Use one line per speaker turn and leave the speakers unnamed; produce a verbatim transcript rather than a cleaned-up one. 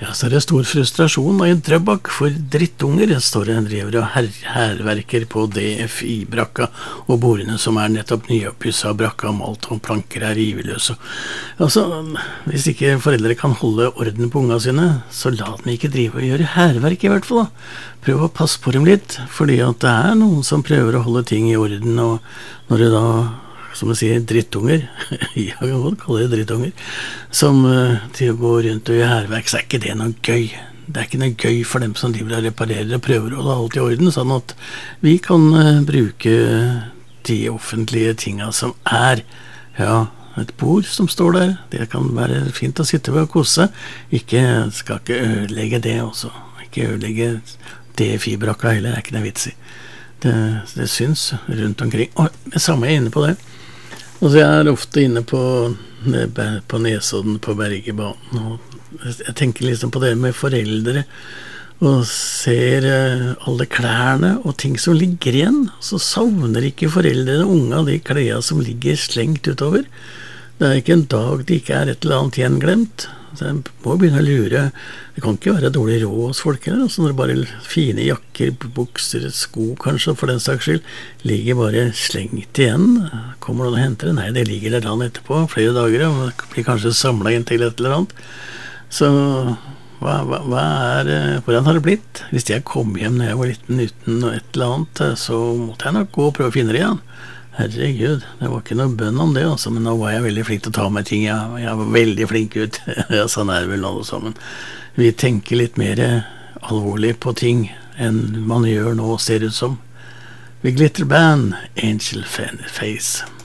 Ja, så er det stor frustrasjon i Drøbak for drittunger, står det en driver og her herverker på D F I-brakka, og bordene som er nettopp nyoppusset av brakka, malt og planker er riveløse. Altså, hvis ikke foreldre kan holde orden på unga sine, så la dem ikke drive og gjøre herverk i hvert fall da. Prøv å passe på dem litt, fordi at det er noen som prøver å holde ting i orden, og når det da som jeg sier, drittunger, jeg kan godt kalle det drittunger, som uh, til å gå rundt og gjøre herverk, så er ikke det noe gøy. Det er ikke noe gøy for dem som driver og reparerer og prøver å holde alt i orden, sånn at vi kan uh, bruke de offentlige tingene som er, ja, et bord som står der, det kan være fint å sitte ved og kose, ikke, skal ikke ødelegge det også, ikke ødelegge det fibrakka heller, det er ikke noe vits i. Det, det syns rundt omkring, og det samme er inne på det. Og så jeg er ofte inne på, på Nesodden på Bergebanen, og jeg tenker liksom på det med foreldre, og ser alle klærne og ting som ligger igjen, så savner ikke foreldrene unga de klærne som ligger slengt utover. Det er ikke en dag det ikke er et eller annet gjenglemt. Så jeg må begynne å lure. Det kan ikke være dårlig råd hos folk her, altså når det bare fine jakker, bukser, sko kanskje, for den saks skyld, ligger bare slengt igjen. Kommer noen og henter det? Nei, det ligger der dagen etterpå, flere dager, og det blir kanskje samlet inn til et eller annet. Så hva, hva, hva er, hvordan har det blitt? Hvis jeg kom hjem når jeg var liten uten et eller annet, så måtte jeg nok gå og prøve å finne det igjen. Herregud, det var ikke noe bønn om det, altså, men nå var jeg veldig flink til å ta meg ting, jeg, jeg var veldig flink ut, ja, sånn er det vel alle sammen. Vi tenker litt mer alvorlig på ting enn man gjør nå, ser ut som. Vi Glitter Band, Angel Face.